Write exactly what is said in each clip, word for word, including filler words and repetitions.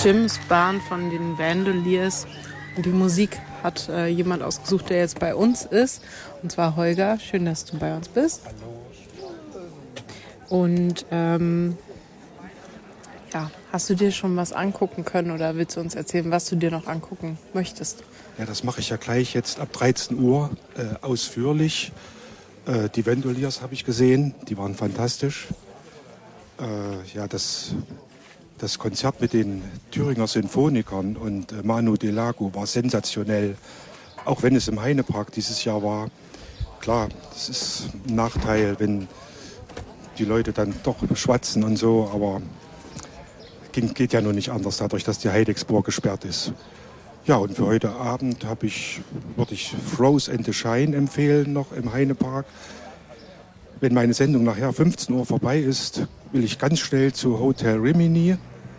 Jims Bahn von den Vandaliers. Und die Musik hat äh, jemand ausgesucht, der jetzt bei uns ist. Und zwar Holger. Schön, dass du bei uns bist. Und ähm, ja, hast du dir schon was angucken können oder willst du uns erzählen, was du dir noch angucken möchtest? Ja, das mache ich ja gleich jetzt ab dreizehn Uhr äh, ausführlich. Äh, die Vandaliers habe ich gesehen, die waren fantastisch. Äh, ja, das, das Konzert mit den Thüringer Sinfonikern und äh, Manu Delago war sensationell. Auch wenn es im Heinepark dieses Jahr war. Klar, das ist ein Nachteil, wenn die Leute dann doch schwatzen und so, aber ging, geht ja nur nicht anders, dadurch, dass die Heidexpo gesperrt ist. Ja, und für heute Abend habe ich, würde ich Froze and the Shine empfehlen, noch im Heinepark. Wenn meine Sendung nachher fünfzehn Uhr vorbei ist, will ich ganz schnell zu Hotel Rimini.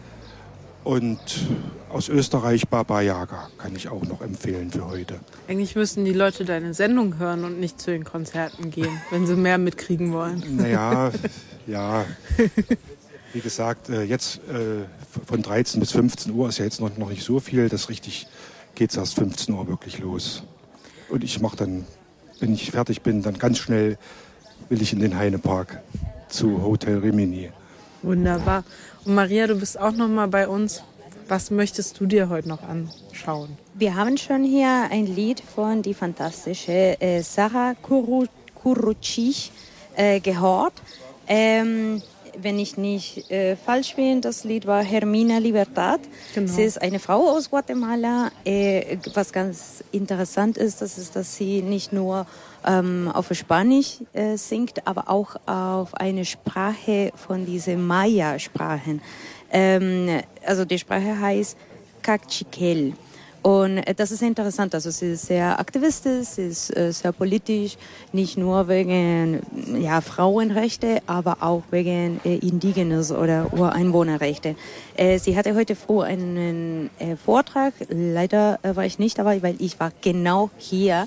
Und aus Österreich Baba Yaga kann ich auch noch empfehlen für heute. Eigentlich müssen die Leute deine Sendung hören und nicht zu den Konzerten gehen, wenn sie mehr mitkriegen wollen. Naja, ja. Wie gesagt, jetzt von dreizehn bis fünfzehn Uhr ist ja jetzt noch, noch nicht so viel. Das richtig geht es erst fünfzehn Uhr wirklich los. Und ich mache dann, wenn ich fertig bin, dann ganz schnell will ich in den Heinepark zu Hotel Rimini. Wunderbar. Und Maria, du bist auch noch mal bei uns. Was möchtest du dir heute noch anschauen? Wir haben schon hier ein Lied von die fantastische äh, Sarah Kurucic äh, gehört. Ähm, wenn ich nicht äh, falsch bin, das Lied war Hermina Libertad. Genau. Sie ist eine Frau aus Guatemala. Äh, was ganz interessant ist, das ist, dass sie nicht nur ähm, auf Spanisch äh, singt, aber auch auf eine Sprache von diesen Maya-Sprachen. Ähm, also die Sprache heißt Cachiquel. Und das ist interessant, also sie ist sehr aktivistisch, sie ist äh, sehr politisch, nicht nur wegen ja, Frauenrechte, aber auch wegen äh, Indigenes oder Ureinwohnerrechte. Äh, sie hatte heute früh einen äh, Vortrag, leider äh, war ich nicht dabei, weil ich war genau hier.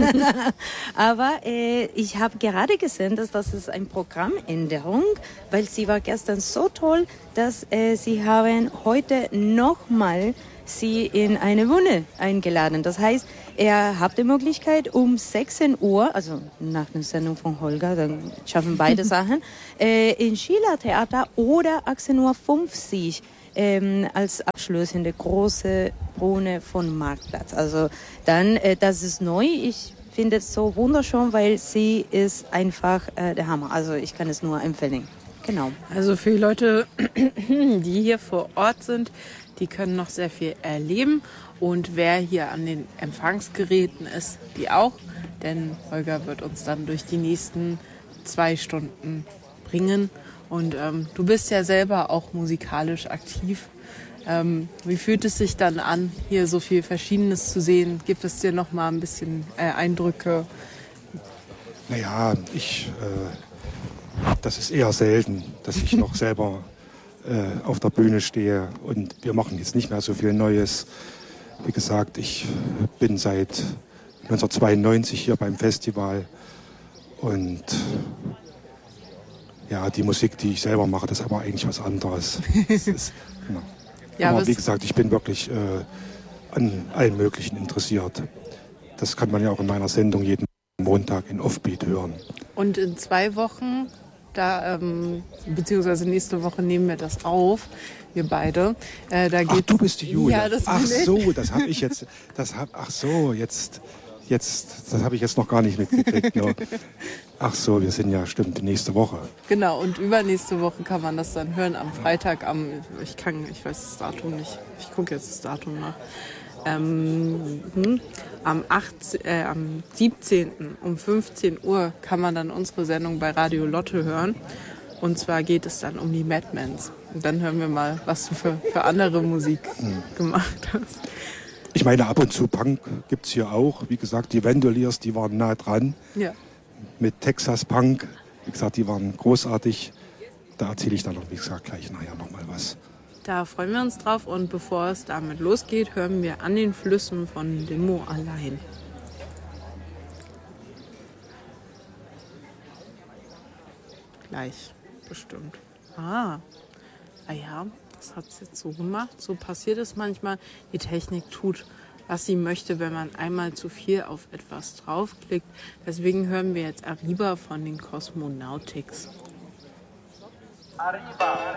Aber äh, ich habe gerade gesehen, dass das ist eine Programmänderung, weil sie war gestern so toll, dass äh, sie haben heute nochmal sie in eine Bühne eingeladen. Das heißt, er hat die Möglichkeit um sechzehn Uhr, also nach der Sendung von Holger, dann schaffen beide Sachen, äh, in Schiller Theater oder achtzehn Uhr fünfzig ähm, als Abschluss in der großen Bühne von Marktplatz. Also dann, äh, das ist neu. Ich finde es so wunderschön, weil sie ist einfach äh, der Hammer. Also ich kann es nur empfehlen. Genau. Also für die Leute, die hier vor Ort sind, die können noch sehr viel erleben. Und wer hier an den Empfangsgeräten ist, die auch. Denn Holger wird uns dann durch die nächsten zwei Stunden bringen. Und ähm, du bist ja selber auch musikalisch aktiv. Ähm, wie fühlt es sich dann an, hier so viel Verschiedenes zu sehen? Gibt es dir noch mal ein bisschen äh, Eindrücke? Naja, ich, äh, das ist eher selten, dass ich noch selber äh, auf der Bühne stehe. Und wir machen jetzt nicht mehr so viel Neues. Wie gesagt, ich bin seit neunzehnhundertzweiundneunzig hier beim Festival. Und ja, die Musik, die ich selber mache, das ist aber eigentlich was anderes. Das ist, na. Ja, aber wie gesagt, ich bin wirklich äh, an allem Möglichen interessiert. Das kann man ja auch in meiner Sendung jeden Montag in Offbeat hören. Und in zwei Wochen, da ähm, beziehungsweise nächste Woche nehmen wir das auf, wir beide. Äh, da ach, du bist die Julia. Ja, das ach bin ich. so, das habe ich jetzt. Das hab, ach so, jetzt, jetzt, das habe ich jetzt noch gar nicht mitgekriegt. Nur. Ach so, wir sind ja stimmt nächste Woche. Genau, und übernächste Woche kann man das dann hören am Freitag. Am, ich kann, ich weiß das Datum nicht. Ich gucke jetzt das Datum nach. Ähm, hm, am, achtzehnten, äh, am siebzehnten um fünfzehn Uhr kann man dann unsere Sendung bei Radio Lotte hören. Und zwar geht es dann um die Madmans. Und dann hören wir mal, was du für, für andere Musik hm. gemacht hast. Ich meine, ab und zu Punk gibt es hier auch. Wie gesagt, die Vandaliers, die waren nah dran. Ja. Mit Texas Punk. Wie gesagt, die waren großartig. Da erzähle ich dann noch, wie gesagt, gleich nachher noch mal was. Da freuen wir uns drauf. Und bevor es damit losgeht, hören wir An den Flüssen von Limo allein. Gleich, bestimmt. Ah, ah ja, das hat es jetzt so gemacht. So passiert es manchmal. Die Technik tut, was sie möchte, wenn man einmal zu viel auf etwas draufklickt. Deswegen hören wir jetzt Arriba von den Cosmonautics. Arriba.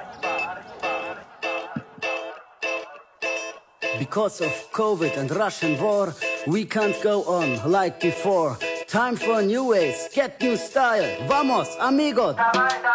Because of COVID and Russian war, we can't go on like before. Time for new ways, get new style. Vamos, amigos!